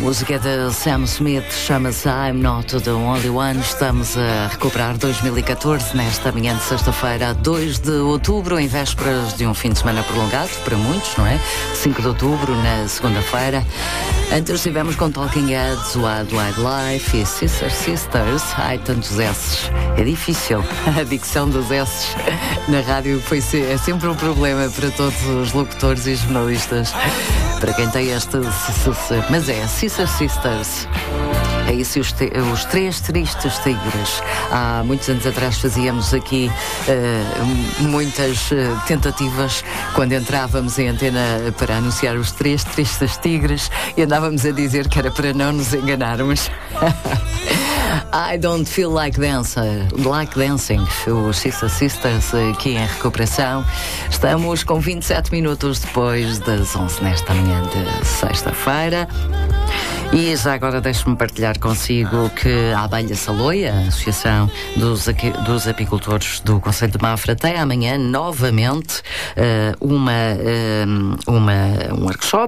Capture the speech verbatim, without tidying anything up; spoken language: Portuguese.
Música de Sam Smith, chama-se I'm Not the Only One. Estamos a recuperar dois mil e catorze nesta manhã de sexta-feira, dois de outubro, em vésperas de um fim de semana prolongado para muitos, não é? cinco de outubro, na segunda-feira. Antes estivemos com Talking Heads, Wild Wild Life e Sister Sisters. Ai, tantos S's. É difícil. A dicção dos S's na rádio foi ser, é sempre um problema para todos os locutores e jornalistas. Para quem tem este... Mas é, Sister Sisters. É isso, os, te, os três tristes tigres. Há muitos anos atrás fazíamos aqui uh, muitas uh, tentativas quando entrávamos em antena para anunciar os três tristes tigres e andávamos a dizer que era para não nos enganarmos. I don't feel like dancing, like dancing. Os Sister Sisters aqui em recuperação. Estamos com vinte e sete minutos depois das onze nesta manhã de sexta-feira. E já agora deixe-me partilhar consigo que a Abelha Saloia, a Associação dos, dos Apicultores do Concelho de Mafra, tem amanhã novamente uh, uma, uh, uma, um workshop